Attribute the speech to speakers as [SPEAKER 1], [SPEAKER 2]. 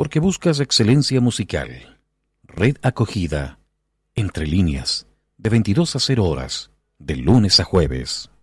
[SPEAKER 1] porque buscas excelencia musical. Red Acogida, Entre Líneas, de 22 a 0 horas, de lunes a jueves.